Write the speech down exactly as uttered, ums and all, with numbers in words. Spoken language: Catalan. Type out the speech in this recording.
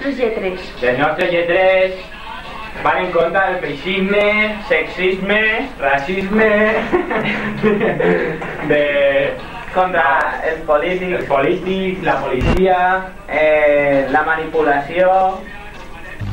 nostres lletres. Les nostres lletres van en contra del feixisme, sexisme, racisme, de... contra els polítics, els polítics, la policia, eh, la manipulació,